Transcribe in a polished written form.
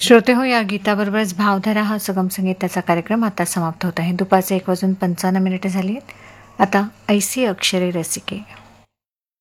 श्रोते हो, या गीताबरोबरच भावधारा हा सुगम संगीताचा कार्यक्रम आता समाप्त होत आहे. दुपारचे 1:55 झाली आहेत. आता ऐसी अक्षरे रसिके.